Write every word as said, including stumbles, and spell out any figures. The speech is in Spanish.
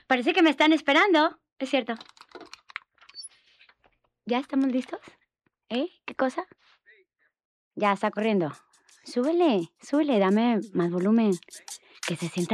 Parece que me están esperando. Es cierto. ¿Ya estamos listos? ¿Eh? ¿Qué cosa? Ya está corriendo. Súbele, súbele, dame más volumen. Que se sienta